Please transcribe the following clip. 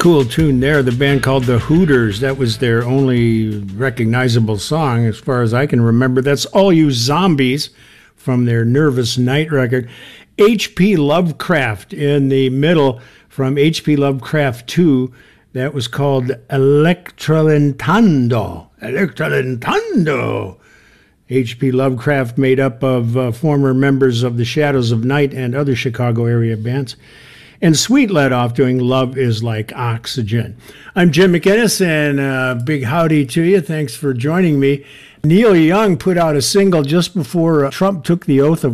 cool tune there. The band called the Hooters. That was their only recognizable song as far as I can remember. That's All You Zombies from their Nervous Night record. H.P. Lovecraft in the middle from H.P. Lovecraft 2. That was called Electrolintando. Electrolintando. H.P. Lovecraft, made up of former members of the Shadows of Night and other Chicago area bands. And Sweet led off doing Love is Like Oxygen. I'm Jim McInnes, and big howdy to you. Thanks for joining me. Neil Young put out a single just before Trump took the oath of